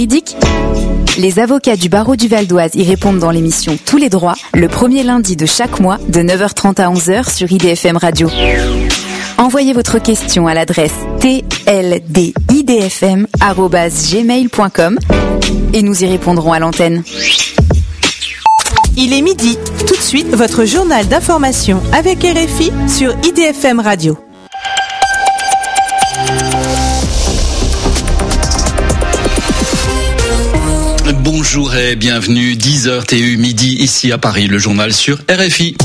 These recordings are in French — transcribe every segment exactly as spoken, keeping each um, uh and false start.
Les avocats du barreau du Val-d'Oise y répondent dans l'émission Tous les droits, le premier lundi de chaque mois, de neuf heures trente à onze heures sur I D F M Radio. Envoyez votre question à l'adresse t l d i d f m arobase gmail point com et nous y répondrons à l'antenne. Il est midi. Tout de suite, votre journal d'information avec R F I sur I D F M Radio. Bonjour et bienvenue, dix heures T U midi ici à Paris, le journal sur R F I.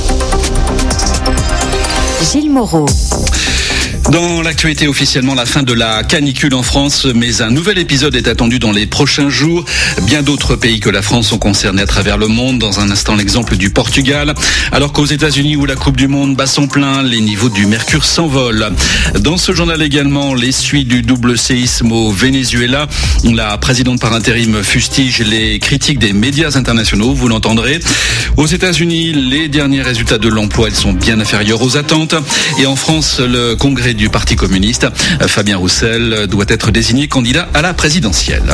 Gilles Moreau. Dans l'actualité, officiellement la fin de la canicule en France, mais un nouvel épisode est attendu dans les prochains jours. Bien d'autres pays que la France sont concernés à travers le monde. Dans un instant, l'exemple du Portugal. Alors qu'aux États-Unis, où la Coupe du Monde bat son plein, les niveaux du mercure s'envolent. Dans ce journal également, les suites du double séisme au Venezuela. La présidente par intérim fustige les critiques des médias internationaux, vous l'entendrez. Aux États-Unis, les derniers résultats de l'emploi, ils sont bien inférieurs aux attentes. Et en France, le congrès du Parti communiste, Fabien Roussel, doit être désigné candidat à la présidentielle.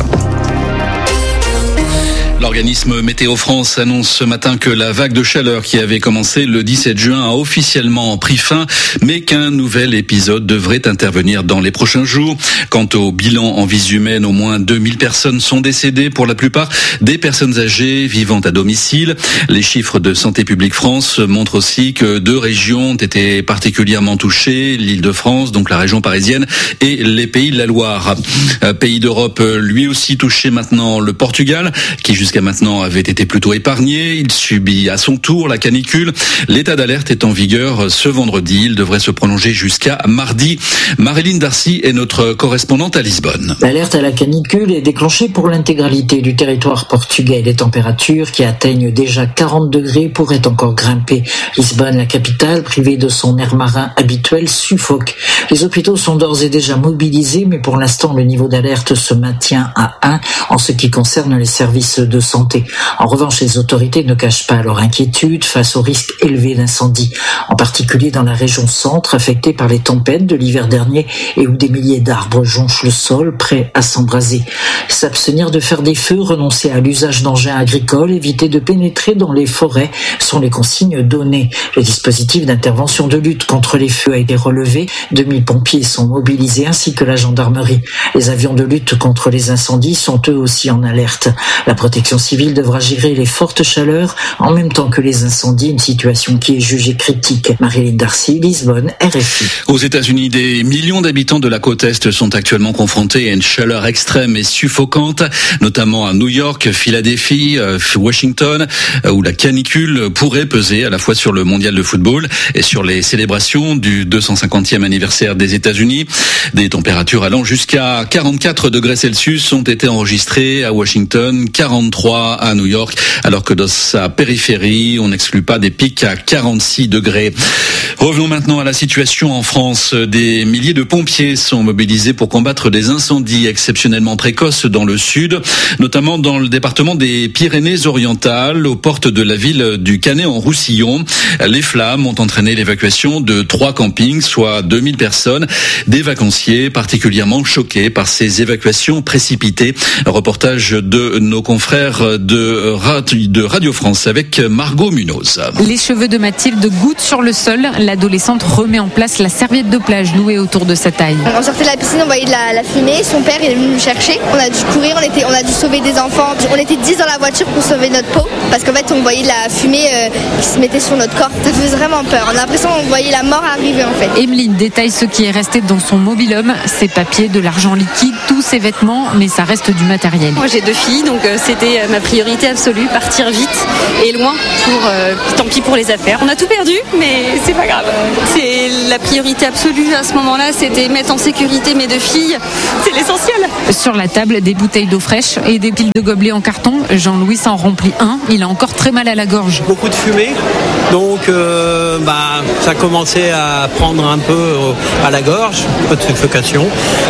L'organisme Météo France annonce ce matin que la vague de chaleur qui avait commencé le dix-sept juin a officiellement pris fin, mais qu'un nouvel épisode devrait intervenir dans les prochains jours. Quant au bilan en vies humaines, au moins deux mille personnes sont décédées, pour la plupart des personnes âgées vivant à domicile. Les chiffres de Santé publique France montrent aussi que deux régions ont été particulièrement touchées, l'Île-de-France, donc la région parisienne, et les Pays de la Loire. Pays d'Europe, lui aussi touché maintenant, le Portugal, qui jusqu'à maintenant avait été plutôt épargné. Il subit à son tour la canicule. L'état d'alerte est en vigueur ce vendredi. Il devrait se prolonger jusqu'à mardi. Marilyn Darcy est notre correspondante à Lisbonne. L'alerte à la canicule est déclenchée pour l'intégralité du territoire portugais. Les températures qui atteignent déjà quarante degrés pourraient encore grimper. Lisbonne, la capitale, privée de son air marin habituel, suffoque. Les hôpitaux sont d'ores et déjà mobilisés, mais pour l'instant, le niveau d'alerte se maintient à un en ce qui concerne les services de santé. En revanche, les autorités ne cachent pas leur inquiétude face au risque élevé d'incendie, en particulier dans la région centre, affectée par les tempêtes de l'hiver dernier et où des milliers d'arbres jonchent le sol, prêts à s'embraser. S'abstenir de faire des feux, renoncer à l'usage d'engins agricoles, éviter de pénétrer dans les forêts sont les consignes données. Le dispositif d'intervention de lutte contre les feux a été relevé. deux mille pompiers sont mobilisés ainsi que la gendarmerie. Les avions de lutte contre les incendies sont eux aussi en alerte. La protection civile devra gérer les fortes chaleurs en même temps que les incendies, une situation qui est jugée critique. Marilyn Darcy, Lisbonne, R F I. Aux États-Unis, des millions d'habitants de la côte Est sont actuellement confrontés à une chaleur extrême et suffocante, notamment à New York, Philadelphie, Washington, où la canicule pourrait peser à la fois sur le mondial de football et sur les célébrations du deux cent cinquantième anniversaire des États-Unis. Des températures allant jusqu'à quarante-quatre degrés Celsius ont été enregistrées à Washington, quarante-trois à New York, alors que dans sa périphérie, on n'exclut pas des pics à quarante-six degrés. Revenons maintenant à la situation en France. Des milliers de pompiers sont mobilisés pour combattre des incendies exceptionnellement précoces dans le sud, notamment dans le département des Pyrénées-Orientales, aux portes de la ville du Canet-en-Roussillon. Les flammes ont entraîné l'évacuation de trois campings, soit deux mille personnes. Des vacanciers particulièrement choqués par ces évacuations précipitées. Reportage de nos confrères de Radio France avec Margot Munoz. Les cheveux de Mathilde goûtent sur le sol. L'adolescente remet en place la serviette de plage nouée autour de sa taille. On sortait de la piscine, on voyait de la, la fumée. Son père il est venu nous chercher. On a dû courir, on, était, on a dû sauver des enfants. On était dix dans la voiture pour sauver notre peau. Parce qu'en fait, on voyait de la fumée euh, qui se mettait sur notre corps. Ça faisait vraiment peur. On a l'impression qu'on voyait la mort arriver en fait. Emeline détaille ce qui est resté dans son mobil-homme. Ses papiers, de l'argent liquide, tous ses vêtements, mais ça reste du matériel. Moi j'ai deux filles, donc euh, c'était ma priorité absolue, partir vite et loin pour, euh, tant pis pour les affaires. On a tout perdu, mais c'est pas grave. C'est la priorité absolue à ce moment-là, c'était mettre en sécurité mes deux filles. C'est l'essentiel. Sur la table, des bouteilles d'eau fraîche et des piles de gobelets en carton. Jean-Louis s'en remplit un. Il a encore très mal à la gorge. Beaucoup de fumée, donc euh, bah, ça commençait à prendre un peu à la gorge, un peu de suffocation.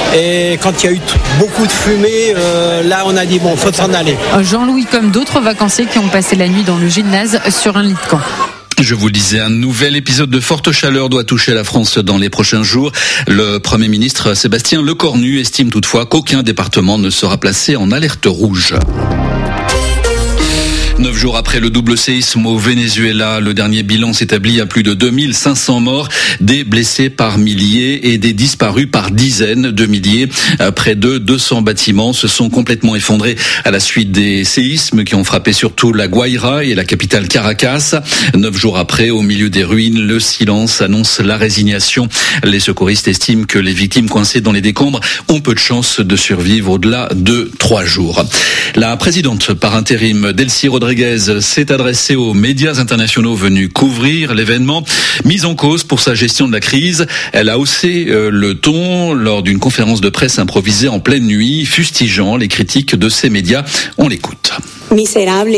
Et quand il y a eu beaucoup de fumée, euh, là on a dit bon, faut s'en aller. Jean-Louis, comme d'autres vacanciers qui ont passé la nuit dans le gymnase sur un lit de camp. Je vous le disais, un nouvel épisode de forte chaleur doit toucher la France dans les prochains jours. Le Premier ministre Sébastien Lecornu estime toutefois qu'aucun département ne sera placé en alerte rouge. Neuf jours après le double séisme au Venezuela, le dernier bilan s'établit à plus de deux mille cinq cents morts, des blessés par milliers et des disparus par dizaines de milliers. Près de deux cents bâtiments se sont complètement effondrés à la suite des séismes qui ont frappé surtout la Guaira et la capitale Caracas. Neuf jours après, au milieu des ruines, le silence annonce la résignation. Les secouristes estiment que les victimes coincées dans les décombres ont peu de chances de survivre au-delà de trois jours. La présidente par intérim, Delcy Rodriguez, s'est adressée aux médias internationaux venus couvrir l'événement. Mise en cause pour sa gestion de la crise, elle a haussé euh, le ton lors d'une conférence de presse improvisée en pleine nuit, fustigeant les critiques de ces médias. On l'écoute. Misérables.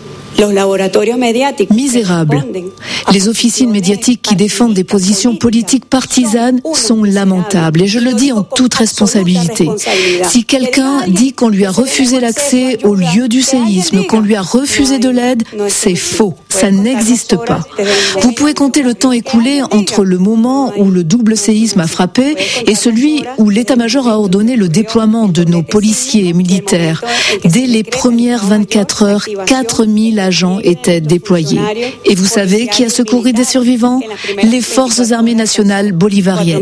Misérables. Les officines médiatiques qui défendent des positions politiques partisanes sont lamentables et je le dis en toute responsabilité. Si quelqu'un dit qu'on lui a refusé l'accès au lieu du séisme, qu'on lui a refusé de l'aide, c'est faux. Ça n'existe pas. Vous pouvez compter le temps écoulé entre le moment où le double séisme a frappé et celui où l'état-major a ordonné le déploiement de nos policiers et militaires. Dès les premières vingt-quatre heures, quatre mille agents étaient déployés. Et vous savez qui a secouru des survivants? Les forces armées nationales bolivariennes.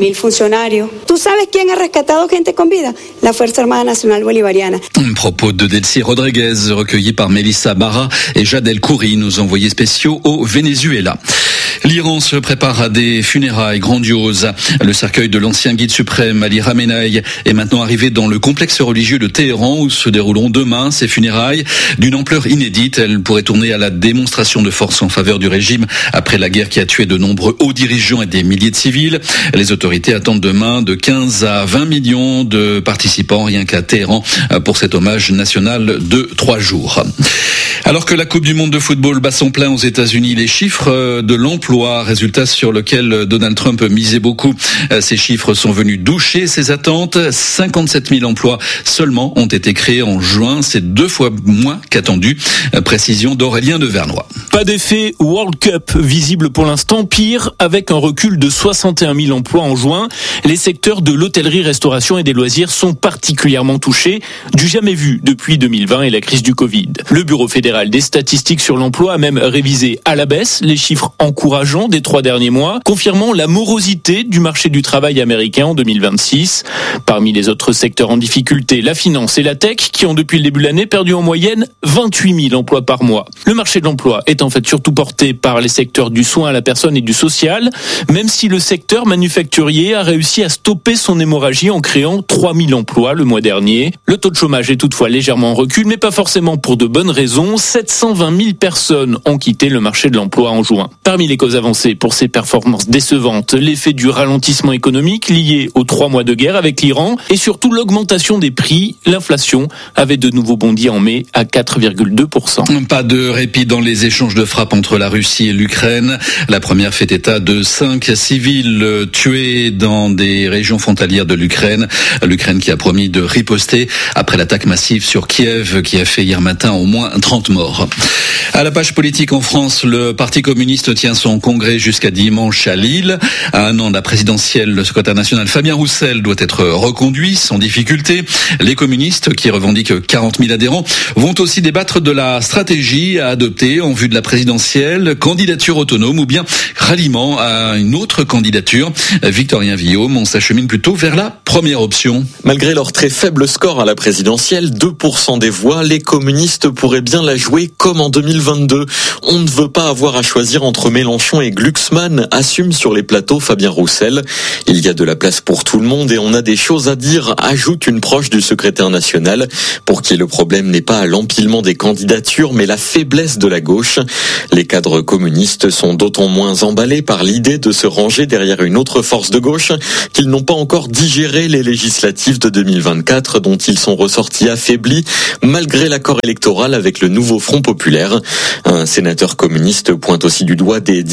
Un propos de Delcy Rodriguez, recueilli par Mélissa Barra et Jad El Khoury, nos envoyés spéciaux au Venezuela. L'Iran se prépare à des funérailles grandioses. Le cercueil de l'ancien guide suprême Ali Khamenei est maintenant arrivé dans le complexe religieux de Téhéran où se dérouleront demain ces funérailles d'une ampleur inédite. Elles pourraient tourner à la démonstration de force en faveur du régime après la guerre qui a tué de nombreux hauts dirigeants et des milliers de civils. Les autorités attendent demain de quinze à vingt millions de participants rien qu'à Téhéran pour cet hommage national de trois jours. Alors que la Coupe du monde de football bat son plein aux États-Unis, les chiffres de l'emploi, résultat sur lequel Donald Trump misait beaucoup, ces chiffres sont venus doucher ses attentes. cinquante-sept mille emplois seulement ont été créés en juin, c'est deux fois moins qu'attendu. Précision d'Aurélien Devernois. Pas d'effet World Cup visible pour l'instant, pire avec un recul de soixante et un mille emplois en juin. Les secteurs de l'hôtellerie, restauration et des loisirs sont particulièrement touchés, du jamais vu depuis deux mille vingt et la crise du Covid. Le Bureau fédéral des statistiques sur l'emploi a même révisé à la baisse les chiffres encourageants des trois derniers mois, confirmant la morosité du marché du travail américain en deux mille vingt-six. Parmi les autres secteurs en difficulté, la finance et la tech qui ont depuis le début de l'année perdu en moyenne vingt-huit mille emplois par mois. Le marché de l'emploi est en fait surtout porté par les secteurs du soin à la personne et du social, même si le secteur manufacturier a réussi à stopper son hémorragie en créant trois mille emplois le mois dernier. Le taux de chômage est toutefois légèrement en recul, mais pas forcément pour de bonnes raisons. sept cent vingt mille personnes ont quitté le marché de l'emploi en juin. Parmi les causes avancées pour ces performances décevantes, l'effet du ralentissement économique lié aux trois mois de guerre avec l'Iran et surtout l'augmentation des prix. L'inflation avait de nouveau bondi en mai à quatre virgule deux pour cent. Pas de répit dans les échanges de frappes entre la Russie et l'Ukraine. La première fait état de cinq civils tués dans des régions frontalières de l'Ukraine. L'Ukraine qui a promis de riposter après l'attaque massive sur Kiev qui a fait hier matin au moins trente morts. À la page politique en France, le Parti communiste tient son congrès jusqu'à dimanche à Lille. À un an de la présidentielle, le secrétaire national Fabien Roussel doit être reconduit sans difficulté. Les communistes, qui revendiquent quarante mille adhérents, vont aussi débattre de la stratégie à adopter en vue de la présidentielle, candidature autonome ou bien ralliement à une autre candidature. Victorien Villaume, on s'achemine plutôt vers la première option. Malgré leur très faible score à la présidentielle, deux pour cent des voix, les communistes pourraient bien la jouer comme en deux mille vingt-deux. On ne veut pas avoir à choisir entre Mélenchon et Glucksmann, assume sur les plateaux Fabien Roussel. Il y a de la place pour tout le monde et on a des choses à dire, ajoute une proche du secrétaire national, pour qui le problème n'est pas l'empilement des candidatures, mais la faiblesse de la gauche. Les cadres communistes sont d'autant moins emballés par l'idée de se ranger derrière une autre force de gauche qu'ils n'ont pas encore digéré les législatives de deux mille vingt-quatre dont ils sont ressortis affaiblis malgré l'accord électoral avec le nouveau Front populaire. Un sénateur communiste pointe aussi du doigt des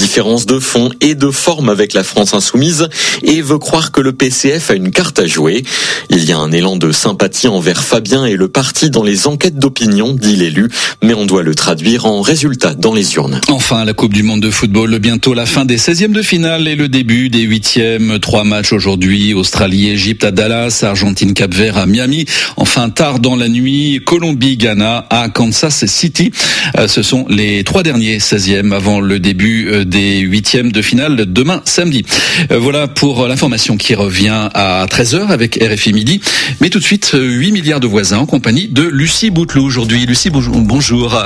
différence de fond et de forme avec la France insoumise et veut croire que le P C F a une carte à jouer. Il y a un élan de sympathie envers Fabien et le parti dans les enquêtes d'opinion, dit l'élu, mais on doit le traduire en résultats dans les urnes. Enfin, la Coupe du Monde de football, bientôt la fin des seizièmes de finale et le début des huitièmes. Trois matchs aujourd'hui, Australie, Égypte à Dallas, Argentine, Cap-Vert à Miami. Enfin, tard dans la nuit, Colombie, Ghana à Kansas City. Ce sont les trois derniers seizièmes avant le début des huitièmes de finale demain samedi. Voilà pour l'information qui revient à treize heures avec R F I Midi. Mais tout de suite, huit milliards de voisins en compagnie de Lucie Bouteloup aujourd'hui. Lucie, bonjour.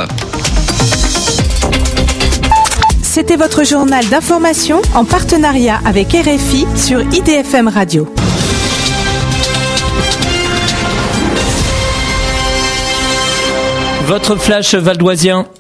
C'était votre journal d'information en partenariat avec R F I sur I D F M Radio. Votre flash valdoisien.